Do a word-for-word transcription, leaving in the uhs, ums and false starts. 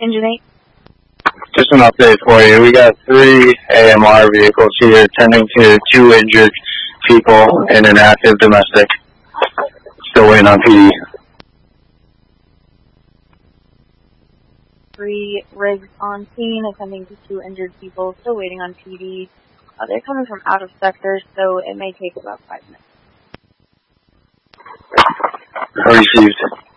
Engine eight. Just an update for you. We got three A M R vehicles here tending to two injured people in an active domestic. Still waiting on P D. Three rigs on scene attending to two injured people, still waiting on P D. Uh, they're coming from out of sector, so it may take about five minutes. Received.